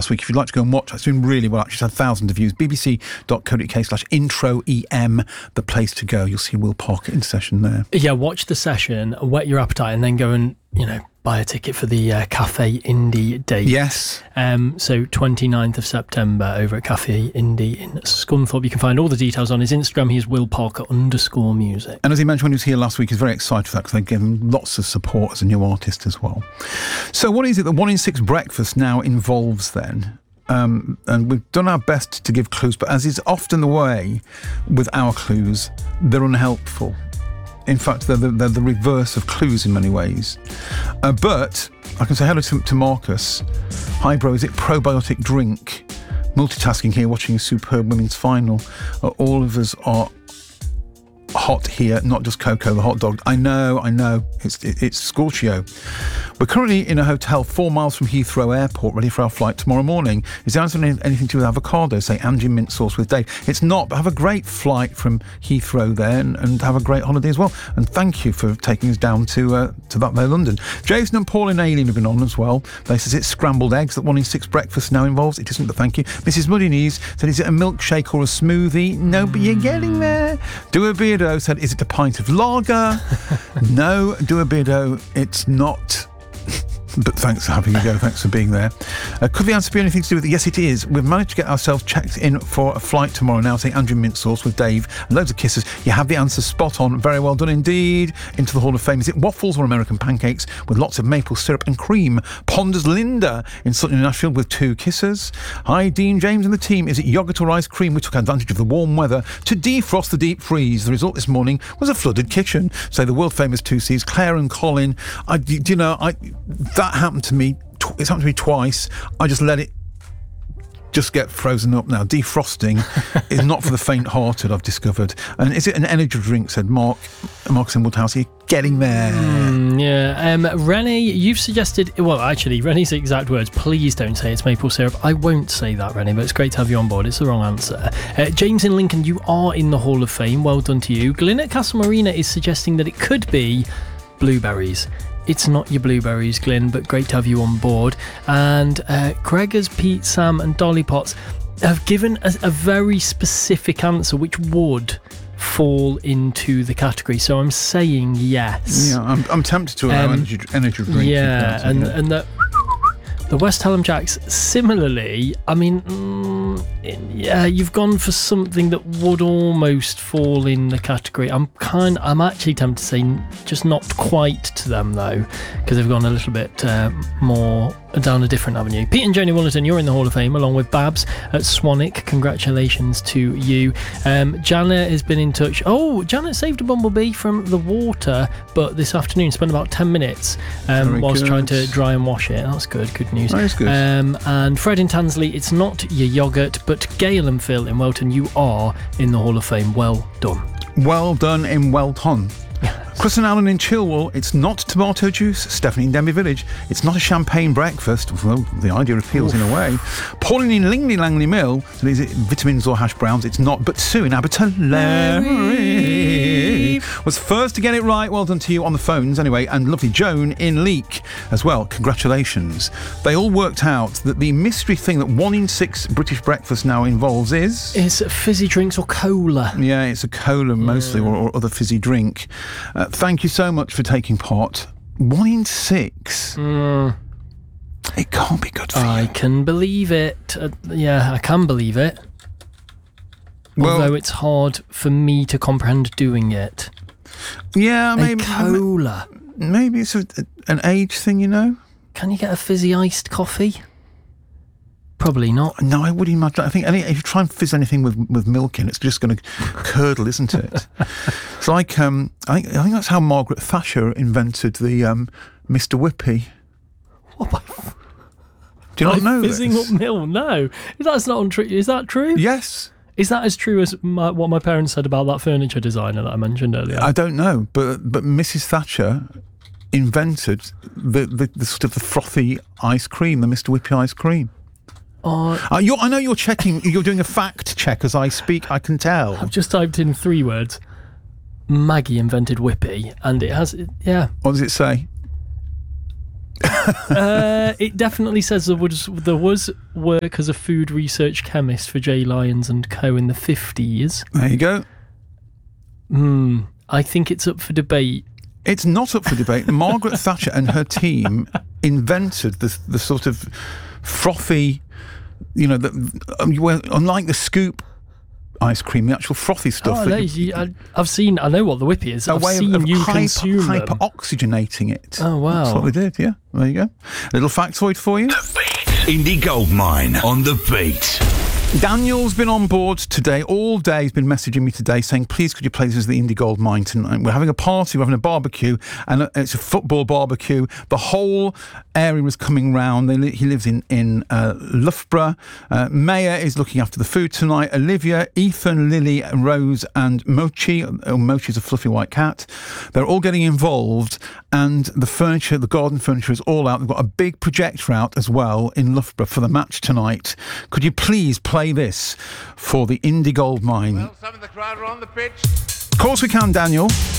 last week. If you'd like to go and watch, it's doing really well. Actually, it's had thousands of views. bbc.co.uk/introem, the place to go. You'll see Will Parker in session there. Yeah, watch the session, whet your appetite, and then go and, buy a ticket for the Cafe Indie date. Yes. So 29th of September over at Cafe Indie in Scunthorpe. You can find all the details on his Instagram. He's willparker_music. And as he mentioned when he was here last week, he's very excited for that because they give him lots of support as a new artist as well. So what is it that 1 in 6 breakfast now involves then? And we've done our best to give clues, but as is often the way with our clues, they're unhelpful. In fact, they're the reverse of clues in many ways. But I can say hello to Marcus. Hi, bro. Is it probiotic drink? Multitasking here, watching a superb women's final. All of us are hot here, not just Coco, the hot dog. I know. It's Scorchio. We're currently in a hotel 4 miles from Heathrow Airport, ready for our flight tomorrow morning. Is the answer anything to do with avocado? Say Angie mint sauce with Dave. It's not, but have a great flight from Heathrow there and have a great holiday as well. And thank you for taking us down to that there, London. Jason and Paul in Aileen have been on as well. They says it's scrambled eggs that 1 in 6 breakfast now involves. It isn't, but thank you. Mrs. Muddy Knees said, is it a milkshake or a smoothie? No, but you're getting there. Do a Beardo said, is it a pint of lager? No, Do a Beardo, it's not. But thanks for having a go. Thanks for being there. Could the answer be anything to do with it? Yes, it is. We've managed to get ourselves checked in for a flight tomorrow now, saying Andrew mint sauce with Dave. Loads of kisses. You have the answer spot on. Very well done indeed. Into the Hall of Fame. Is it waffles or American pancakes with lots of maple syrup and cream? Ponders Linda in Sutton in Ashfield with 2 kisses. Hi, Dean James and the team. Is it yoghurt or ice cream? We took advantage of the warm weather to defrost the deep freeze. The result this morning was a flooded kitchen. Say the world famous 2 C's, Claire and Colin. That happened to me. It's happened to me twice. I just let it just get frozen up now. Defrosting is not for the faint-hearted, I've discovered. And is it an energy drink, said Marcus in Woodhouse. You're getting there. Rennie, you've suggested, well, actually, Rennie's exact words, please don't say it's maple syrup. I won't say that, Rennie, but it's great to have you on board. It's the wrong answer. James in Lincoln, you are in the Hall of Fame. Well done to you. Glyn at Castle Marina is suggesting that it could be blueberries. It's not your blueberries, Glyn, but great to have you on board. And Gregor's, Pete, Sam and Dolly Potts have given a very specific answer which would fall into the category. So I'm saying yes. Yeah, I'm tempted to allow energy drink. Yeah, and the West Hallam Jacks, similarly, I mean, you've gone for something that would almost fall in the category. I'm actually tempted to say just not quite to them though, because they've gone a little bit more down a different avenue. Pete and Joni Wollerton, you're in the Hall of Fame along with Babs at Swanwick. Congratulations to you. Janet has been in touch. Oh, Janet saved a bumblebee from the water, but this afternoon spent about 10 minutes whilst trying to dry and wash it. That's good news. That is good. And Fred in Tansley, it's not your yoghurt, but Gail and Phil in Welton, you are in the Hall of Fame. Well done. Well done in Welton. Chris and Alan in Chilwell, it's not tomato juice. Stephanie in Denby Village, it's not a champagne breakfast. Well, the idea appeals in a way. Pauline in Langley Mill, so is it vitamins or hash browns? It's not, but Sue in Abertillery was first to get it right. Well done to you on the phones anyway. And lovely Joan in Leek as well. Congratulations. They all worked out that the mystery thing that 1 in 6 British breakfast now involves is fizzy drinks or cola. Yeah, it's a cola mostly, or other fizzy drink. Thank you so much for taking part. 1 in 6. It can't be good for you. I can believe it. I can believe it. Well, although it's hard for me to comprehend doing it. Yeah, maybe. Cola. Maybe it's an age thing, you know? Can you get a fizzy iced coffee? Probably not. No, I would imagine. I think if you try and fizz anything with milk in, it's just going to curdle, isn't it? It's like I think that's how Margaret Thatcher invented the Mr. Whippy. Do you not know fizzing this? up milk? No, that's not untrue. Is that true? Yes. Is that as true as what my parents said about that furniture designer that I mentioned earlier? I don't know, but Mrs. Thatcher invented the sort of the frothy ice cream, the Mr. Whippy ice cream. I know you're checking. You're doing a fact check as I speak. I can tell. I've just typed in 3 words. Maggie invented Whippy, and it has. Yeah. What does it say? It definitely says there was work as a food research chemist for J. Lyons and Co. in the 50s. There you go. I think it's up for debate. It's not up for debate. Margaret Thatcher and her team invented the sort of frothy, unlike the scoop ice cream, the actual frothy stuff. I know what the whippy is. I've seen you consume them. Hyper-oxygenating it. Oh, wow. That's what they did, yeah. There you go. A little factoid for you. The Beat. Indie Goldmine on The Beat. Daniel's been on board today, all day. He's been messaging me today saying, please could you play this as the Indie Gold Mine tonight? We're having a party, we're having a barbecue, and it's a football barbecue. The whole area is coming round. He lives in Loughborough. Maya is looking after the food tonight. Olivia, Ethan, Lily, Rose and Mochi. Mochi's a fluffy white cat. They're all getting involved, and the furniture, the garden furniture is all out. They've got a big projector out as well in Loughborough for the match tonight. Could you please play this for the Indie Gold Mine? Well, some of the crowd are on the pitch. Of course we can, Daniel.